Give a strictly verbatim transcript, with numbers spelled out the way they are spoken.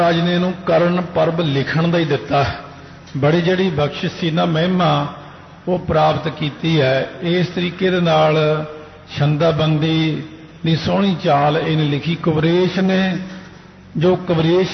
राज ने इहनूं करण परब लिखण दा ही दिता, बड़ी जिहड़ी बख्शिश सी ना महिमा वो प्राप्त कीती है। इस तरीके दे नाल छंदाबंदी दी सोहणी चाल इहने लिखी। कुबरेश ने जो कुबरेश